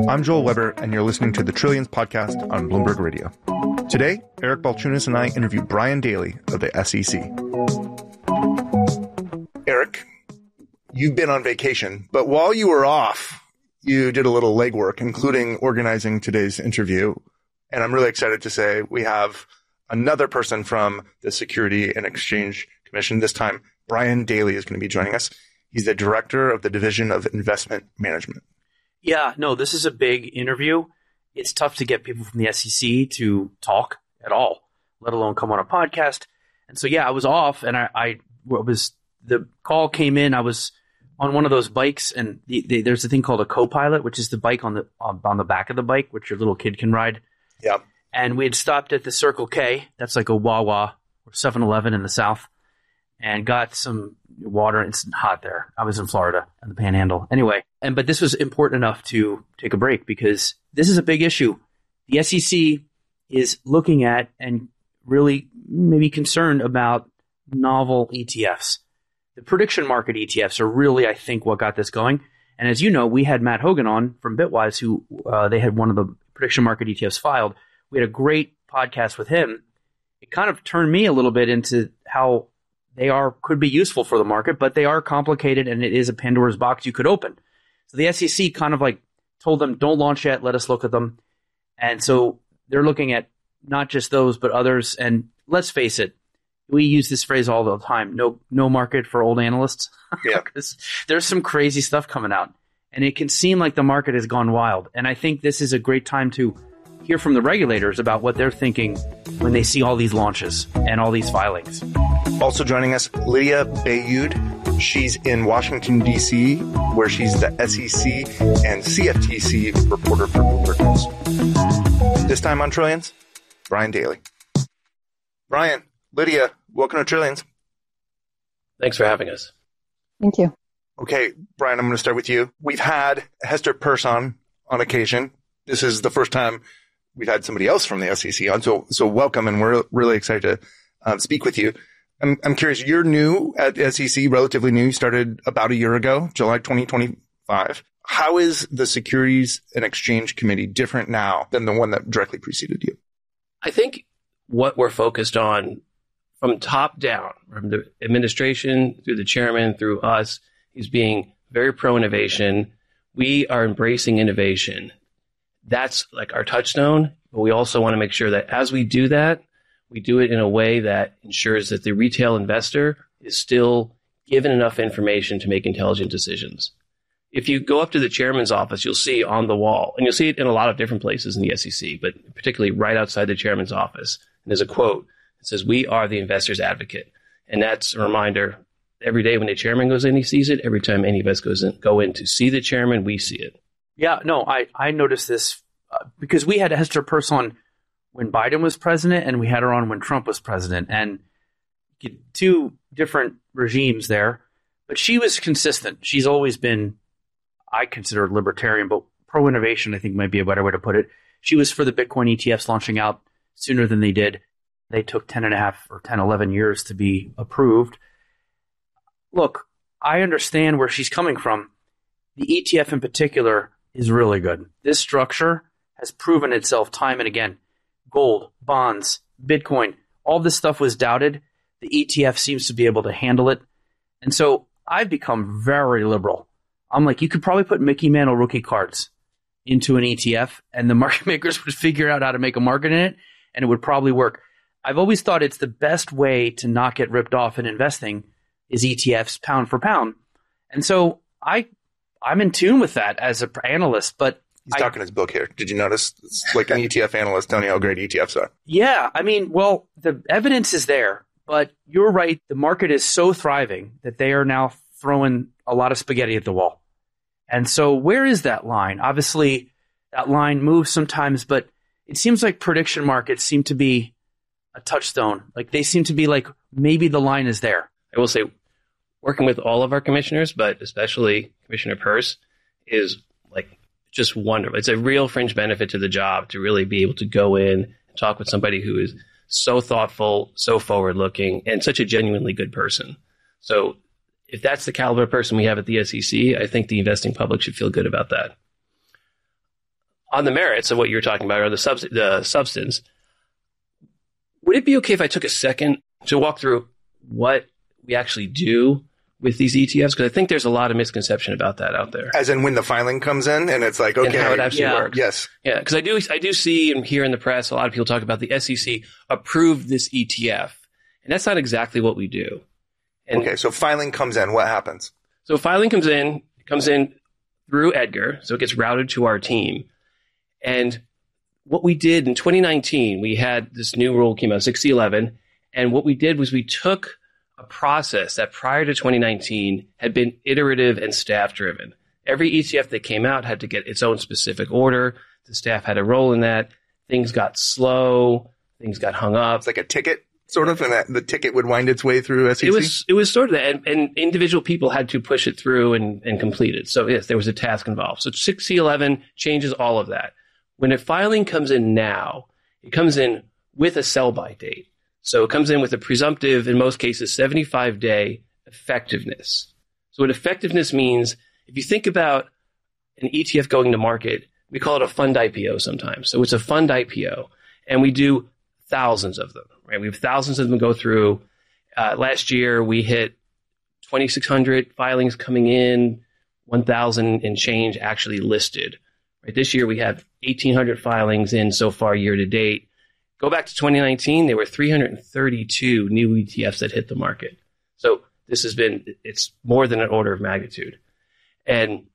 I'm Joel Weber, and you're listening to the Trillions podcast on Bloomberg Radio. Today, Eric Balchunas and I interview Brian Daly of the SEC. Eric, you've been on vacation, but while you were off, you did a little legwork, including organizing today's interview. And I'm really excited to say we have another person from the Security and Exchange Commission. This time, Brian Daly is going to be joining us. He's the director of the Division of Investment Management. Yeah, no, this is a big interview. It's tough to get people from the SEC to talk at all, let alone come on a podcast. And so, yeah, I was off, and the call came in. I was on one of those bikes, and there's a thing called a co-pilot, which is the bike on the back of the bike, which your little kid can ride. Yeah. And we had stopped at the Circle K. That's like a Wawa or 7-Eleven in the South, and got some water. It's hot there. I was in Florida on the Panhandle. Anyway, but this was important enough to take a break because this is a big issue. The SEC is looking at and really maybe concerned about novel ETFs. The prediction market ETFs are really, I think, what got this going. And as you know, we had Matt Hogan on from Bitwise, who they had one of the prediction market ETFs filed. We had a great podcast with him. It kind of turned me a little bit into how they could be useful for the market, but they are complicated, and it is a Pandora's box you could open. So the SEC kind of like told them, don't launch yet, let us look at them. And so they're looking at not just those, but others. And let's face it, we use this phrase all the time, no market for old analysts. Yeah. Because there's some crazy stuff coming out, and it can seem like the market has gone wild. And I think this is a great time to hear from the regulators about what they're thinking when they see all these launches and all these filings. Also joining us, Lydia Bayud. She's in Washington, D.C., where she's the SEC and CFTC reporter for Bloomberg News. This time on Trillions, Brian Daly. Brian, Lydia, welcome to Trillions. Thanks for having us. Thank you. Okay, Brian, I'm going to start with you. We've had Hester Peirce on occasion. This is the first time we've had somebody else from the SEC on, so welcome, and we're really excited to speak with you. I'm curious, you're new at SEC, relatively new. You started about a year ago, July 2025. How is the Securities and Exchange Committee different now than the one that directly preceded you? I think what we're focused on from top down, from the administration through the chairman, through us, is being very pro-innovation. We are embracing innovation. That's like our touchstone, but we also want to make sure that as we do that, we do it in a way that ensures that the retail investor is still given enough information to make intelligent decisions. If you go up to the chairman's office, you'll see on the wall, and you'll see it in a lot of different places in the SEC, but particularly right outside the chairman's office, and there's a quote that says, "We are the investor's advocate." And that's a reminder every day when the chairman goes in, he sees it. Every time any of us go in to see the chairman, we see it. Yeah, no, I noticed this because we had Hester Peirce on when Biden was president, and we had her on when Trump was president, and two different regimes there. But she was consistent. She's always been, I consider her libertarian, but pro-innovation, I think might be a better way to put it. She was for the Bitcoin ETFs launching out sooner than they did. They took 11 years to be approved. Look, I understand where she's coming from. The ETF in particular is really good. This structure has proven itself time and again. Gold, bonds, Bitcoin, all this stuff was doubted. The ETF seems to be able to handle it. And so I've become very liberal. I'm like, you could probably put Mickey Mantle rookie cards into an ETF, and the market makers would figure out how to make a market in it, and it would probably work. I've always thought it's the best way to not get ripped off in investing is ETFs pound for pound. And so I'm in tune with that as an analyst, but he's talking his book here. Did you notice? It's like an ETF analyst telling you how great ETFs are. Yeah. I mean, well, the evidence is there, but you're right. The market is so thriving that they are now throwing a lot of spaghetti at the wall. And so where is that line? Obviously, that line moves sometimes, but it seems like prediction markets seem to be a touchstone. Like they seem to be like maybe the line is there. I will say, working with all of our commissioners, but especially Commissioner Peirce, is like just wonderful. It's a real fringe benefit to the job to really be able to go in and talk with somebody who is so thoughtful, so forward-looking, and such a genuinely good person. So if that's the caliber of person we have at the SEC, I think the investing public should feel good about that. on the merits of what you're talking about, or the substance, would it be okay if I took a second to walk through what we actually do with these ETFs? Because I think there's a lot of misconception about that out there. As in when the filing comes in and it's like, okay. And how it actually works. Yes. Yeah, because I do see and hear in the press a lot of people talk about the SEC approved this ETF. And that's not exactly what we do. And okay, so filing comes in. What happens? So filing comes in through Edgar, so it gets routed to our team. And what we did in 2019, we had this new rule came out, 6C11, and what we did was we took a process that prior to 2019 had been iterative and staff-driven. Every ETF that came out had to get its own specific order. The staff had a role in that. Things got slow. Things got hung up. It's like a ticket, sort of, and the ticket would wind its way through SEC? It was sort of that, and individual people had to push it through and complete it. So yes, there was a task involved. So 6C11 changes all of that. When a filing comes in now, it comes in with a sell-by date. So it comes in with a presumptive, in most cases, 75-day effectiveness. So what effectiveness means, if you think about an ETF going to market, we call it a fund IPO sometimes. So it's a fund IPO, and we do thousands of them, right? We have thousands of them go through. Last year, we hit 2,600 filings coming in, 1,000 and change actually listed. Right? This year, we have 1,800 filings in so far year to date. Go back to 2019, there were 332 new ETFs that hit the market. So this has been, it's more than an order of magnitude. And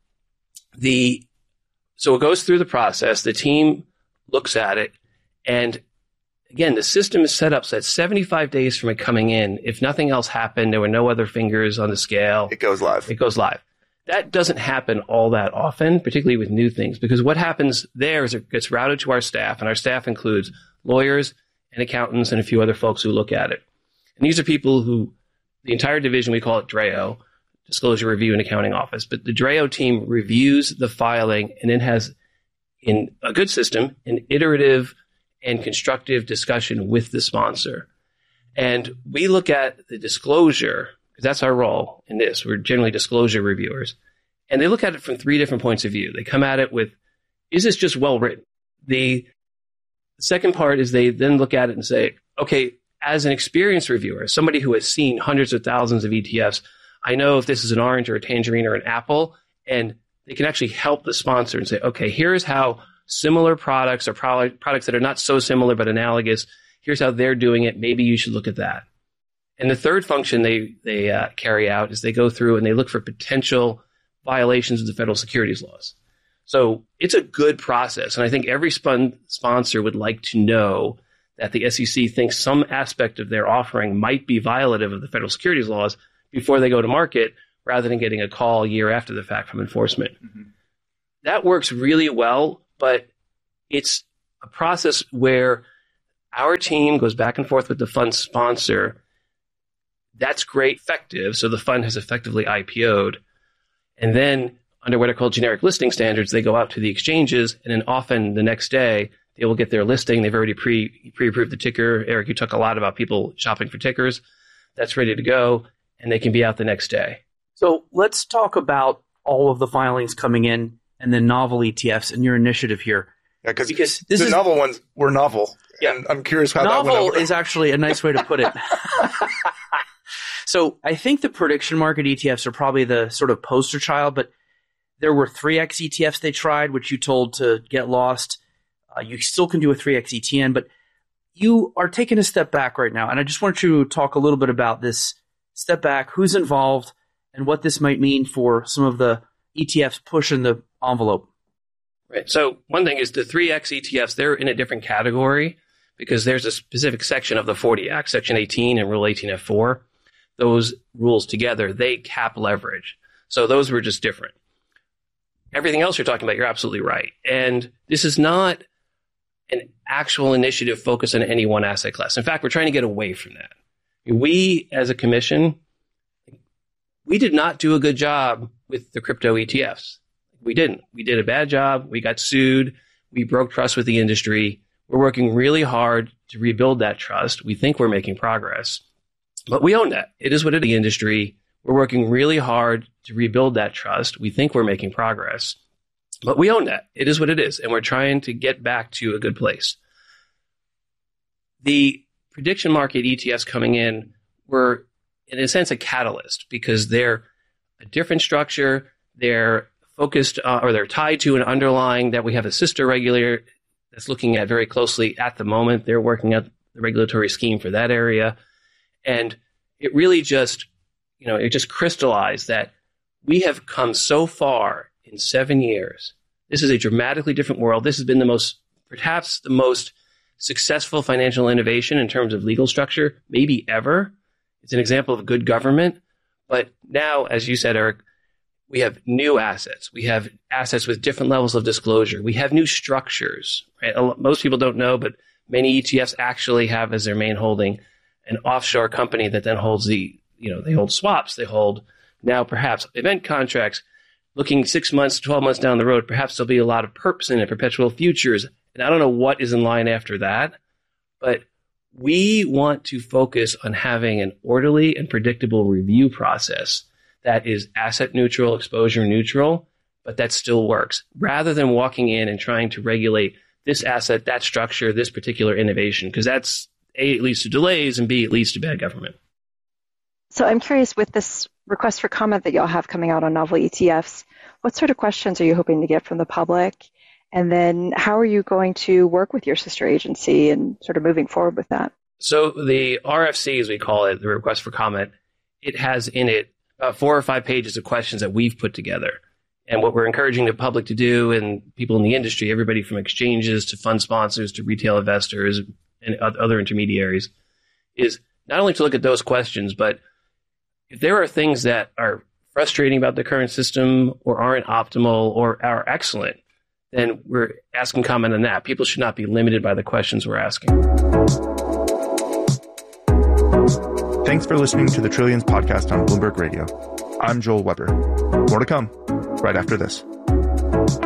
so it goes through the process, the team looks at it, and again, the system is set up so that 75 days from it coming in, if nothing else happened, there were no other fingers on the scale. It goes live. That doesn't happen all that often, particularly with new things, because what happens there is it gets routed to our staff, and our staff includes lawyers and accountants and a few other folks who look at it. And these are people who, the entire division, we call it DRAO, Disclosure Review and Accounting Office, but the DRAO team reviews the filing and then has, in a good system, an iterative and constructive discussion with the sponsor. And we look at the disclosure, because that's our role in this. We're generally disclosure reviewers. And they look at it from 3 different points of view. They come at it with, is this just well written? The second part is they then look at it and say, okay, as an experienced reviewer, somebody who has seen hundreds of thousands of ETFs, I know if this is an orange or a tangerine or an apple, and they can actually help the sponsor and say, okay, here's how similar products or products that are not so similar but analogous, here's how they're doing it. Maybe you should look at that. And the third function they carry out is they go through and they look for potential violations of the federal securities laws. So it's a good process. And I think every sponsor would like to know that the SEC thinks some aspect of their offering might be violative of the federal securities laws before they go to market, rather than getting a call a year after the fact from enforcement. Mm-hmm. That works really well, but it's a process where our team goes back and forth with the fund sponsor. That's great, effective. So the fund has effectively IPO'd. And then under what are called generic listing standards, they go out to the exchanges, and then often the next day they will get their listing. They've already pre-approved the ticker. Eric, you talk a lot about people shopping for tickers. That's ready to go, and they can be out the next day. So let's talk about all of the filings coming in and then novel ETFs and your initiative here. Yeah, because the novel ones were novel. Yeah. And I'm curious how that went over. Novel is actually a nice way to put it. So I think the prediction market ETFs are probably the sort of poster child, but there were 3X ETFs they tried, which you told to get lost. You still can do a 3X ETN, but you are taking a step back right now. And I just want you to talk a little bit about this step back, who's involved, and what this might mean for some of the ETFs pushing the envelope. Right. So one thing is the 3X ETFs, they're in a different category because there's a specific section of the 40 Act, Section 18 and Rule 18F4. Those rules together, they cap leverage. So those were just different. Everything else you're talking about, you're absolutely right. And this is not an actual initiative focused on any one asset class. In fact, we're trying to get away from that. We, as a commission, we did not do a good job with the crypto ETFs. We didn't. We did a bad job. We got sued. We broke trust with the industry. We're working really hard to rebuild that trust. We think we're making progress, but we own that. It is what it is. The industry. We're working really hard to rebuild that trust. We think we're making progress, But we own that. It is what it is. And we're trying to get back to a good place. The prediction market ETFs coming in were, in a sense, a catalyst because they're a different structure. They're focused or they're tied to an underlying that we have a sister regulator that's looking at very closely at the moment. They're working out the regulatory scheme for that area. And it really just, it just crystallized that we have come so far in 7 years. This is a dramatically different world. This has been perhaps the most successful financial innovation in terms of legal structure, maybe ever. It's an example of good government. But now, as you said, Eric, we have new assets. We have assets with different levels of disclosure. We have new structures. Right? Most people don't know, but many ETFs actually have as their main holding an offshore company that then holds they hold swaps. They hold now perhaps event contracts. Looking 6 months, 12 months down the road, perhaps there'll be a lot of perps in it, perpetual futures. And I don't know what is in line after that, but we want to focus on having an orderly and predictable review process that is asset neutral, exposure neutral, but that still works, rather than walking in and trying to regulate this asset, that structure, this particular innovation, because that's A, it leads to delays, and B, it leads to bad government. So I'm curious, with this request for comment that y'all have coming out on novel ETFs, what sort of questions are you hoping to get from the public? And then how are you going to work with your sister agency and sort of moving forward with that? So the RFC, as we call it, the request for comment, it has in it 4 or 5 pages of questions that we've put together. And what we're encouraging the public to do, and people in the industry, everybody from exchanges to fund sponsors to retail investors and other intermediaries, is not only to look at those questions, but if there are things that are frustrating about the current system or aren't optimal or are excellent, then we're asking comment on that. People should not be limited by the questions we're asking. Thanks for listening to the Trillions podcast on Bloomberg Radio. I'm Joel Weber. More to come right after this.